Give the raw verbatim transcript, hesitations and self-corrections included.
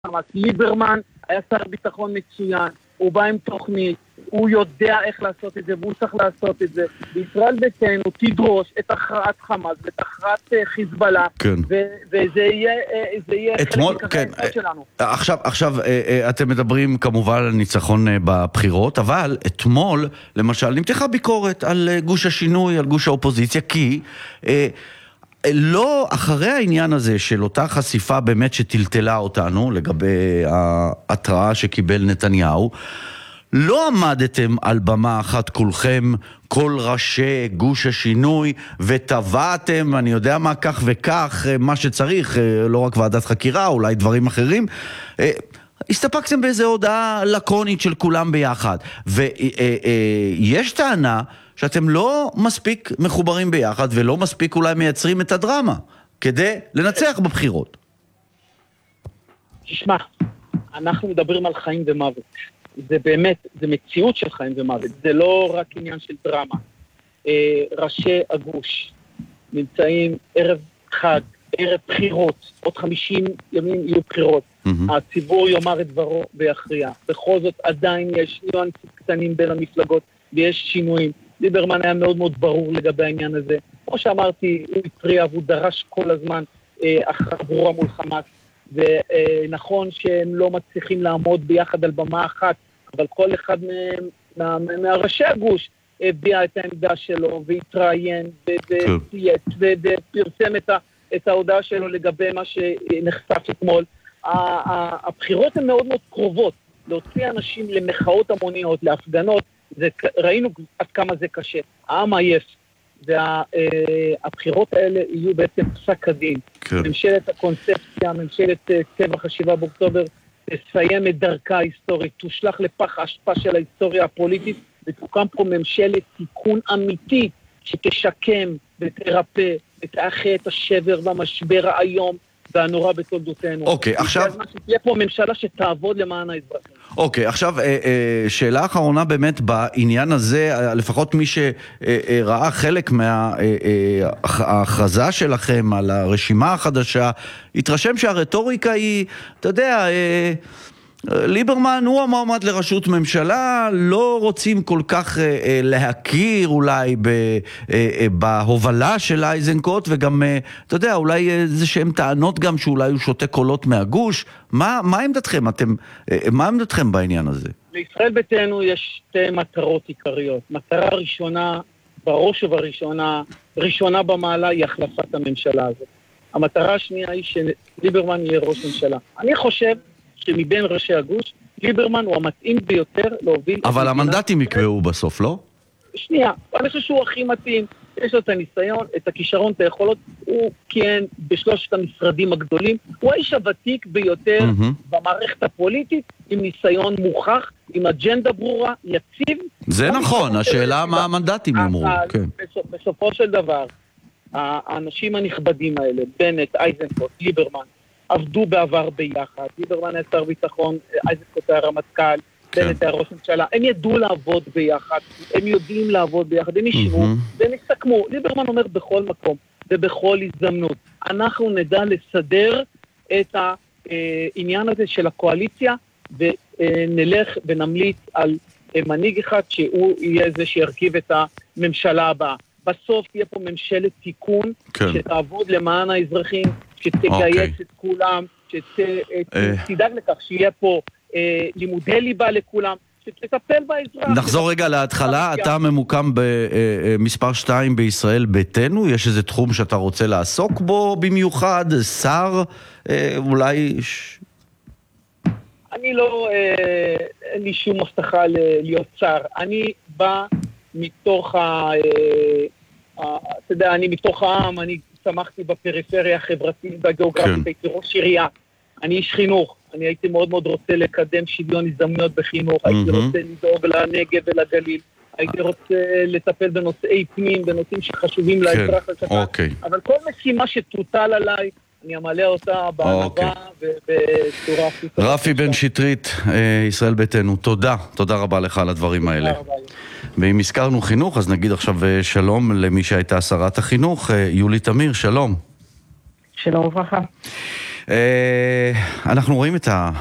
חמאס. ליברמן היה שר ביטחון מצוין, הוא בא עם תוכנית, הוא יודע איך לעשות את זה, והוא צריך לעשות את זה. בישראל ביתנו תדרוש את הכרעת חמאס ואת הכרעת חיזבאללה, כן. ו- וזה יהיה, זה יהיה אתמול, חלק כן, מכך שלנו. עכשיו, עכשיו אתם מדברים כמובן על ניצחון בבחירות, אבל אתמול, למשל, נמתחה ביקורת על גוש השינוי, על גוש האופוזיציה, כי לא אחרי העניין הזה של אותה חשיפה באמת שטלטלה אותנו, לגבי ההתראה שקיבל נתניהו, לא עמדתם על במה אחת כולכם, כל ראשי גוש השינוי, וטבעתם, אני יודע מה, כך וכך, מה שצריך, לא רק ועדת חקירה, אולי דברים אחרים. הסתפקתם באיזו הודעה לקונית של כולם ביחד. ויש טענה שאתם לא מספיק מחוברים ביחד, ולא מספיק אולי מייצרים את הדרמה, כדי לנצח בבחירות. תשמע, אנחנו מדברים על חיים ומוות. זה באמת, זה מציאות של חיים ומוות, זה לא רק עניין של דרמה. אה, ראשי הגוש נמצאים ערב חג, ערב בחירות, עוד חמישים ימים יהיו בחירות. Mm-hmm. הציבור יאמר את דברו ויכריע. בכל זאת עדיין יש ניואנסים קטנים בין המפלגות, ויש שינויים. ליברמן היה מאוד מאוד ברור לגבי העניין הזה. כמו שאמרתי, הוא התריע והוא דרש כל הזמן אה, אחר ברורה מול חמאס. ונכון שהם לא מצליחים לעמוד ביחד על במה אחת, אבל כל אחד מהראשי הגוש הביע את העמדה שלו, והתראיין, וצייץ, ופרסם את ההודעה שלו לגבי מה שנחשף אתמול. הבחירות הן מאוד מאוד קרובות, להוציא אנשים למחאות המוניות, להפגנות, ראינו עד כמה זה קשה. העם עייף. והבחירות האלה יהיו בעצם פסק הדין. ממשלת הקונספציה, ממשלת צבע חשיבה באוקטובר, תסיים את דרכה ההיסטורית, תושלח לפח האשפה של ההיסטוריה הפוליטית, ותוקם פה ממשלת תיקון אמיתי, שתשקם ותרפא, ותאחה את השבר והמשבר היום, והנורא בתולדותינו. אוקיי, עכשיו... תהיה פה ממשלה שתעבוד למען האזרחים. אוקיי, עכשיו, שאלה אחרונה באמת בעניין הזה, לפחות מי שראה חלק מההכרזה שלכם על הרשימה החדשה, התרשם שהרטוריקה היא, אתה יודע... ליברמן הוא המועמד לראשות ממשלה, לא רוצים כל כך אה, להכיר אולי ב, אה, אה, בהובלה של אייזנקוט, וגם, אה, אתה יודע, אולי איזה שהם טענות גם שאולי הוא שותה קולות מהגוש. מה, מה עמדתכם? אתם, אה, מה עמדתכם בעניין הזה? לישראל ביתנו יש שתי מטרות עיקריות. מטרה ראשונה, בראש ובראשונה, ראשונה במעלה היא החלפת הממשלה הזאת. המטרה השנייה היא שליברמן יהיה ראש ממשלה. אני חושב שמבין ראשי הגוש, ליברמן הוא המתאים ביותר להוביל... אבל המנדטים יקבעו בסוף, לא? שנייה, אני חושב שהוא הכי מתאים, יש לו את הניסיון, את הכישרון, את היכולות, הוא כיהן בשלושת המשרדים הגדולים, הוא האיש הוותיק ביותר במערכת הפוליטית, עם ניסיון מוכח, עם אג'נדה ברורה, יציב. זה נכון, השאלה מה המנדטים אמרו. בסופו של דבר, האנשים הנכבדים האלה, בנט, אייזנקוט, ליברמן, עבדו בעבר ביחד, ליברמן היה שר ביטחון, אייזנקוט היה רמטכ"ל, בנט היה ראש ממשלה, הם ידעו לעבוד ביחד, הם יודעים לעבוד ביחד, הם ישבו, והם יסתכמו. ליברמן אומר בכל מקום ובכל הזדמנות, אנחנו נדע לסדר את העניין הזה של הקואליציה, ונלך ונמליץ על מנהיג אחד שהוא יהיה זה שירכיב את הממשלה הבאה. בסוף תהיה פה ממשלת תיקון, שתעבוד למען האזרחים, שתגייס את כולם, שתדאג לכך שיהיה פה לימודי ליבה לכולם, שתטפל באזרח. נחזור רגע להתחלה, אתה ממוקם במספר שתיים בישראל ביתנו, יש איזה תחום שאתה רוצה לעסוק בו במיוחד, שר, אולי... אני לא, אין לי שום הבטחה להיות שר, אני בא מתוך ה... אתה יודע, אני מתוך העם, אני שמחתי בפריפריה החברתית והגיאוגרפית, הייתי ראש עירייה, אני איש חינוך, אני הייתי מאוד מאוד רוצה לקדם שוויון הזדמנויות בחינוך, הייתי רוצה לדאוג לנגב ולגליל, הייתי רוצה לטפל בנושאי פנים, בנושאים שחשובים לאזרח הקטן, אבל כל משימה שתוטל עליי, אני אמלא אותה בענווה ובצורה הכי טובה. רפי בן שטרית, ישראל ביתנו, תודה, תודה רבה לך על הדברים האלה. ואם הזכרנו חינוך, אז נגיד עכשיו שלום למי שהייתה שרת החינוך, יולי תמיר, שלום. שלום וברכה. אנחנו רואים את ה...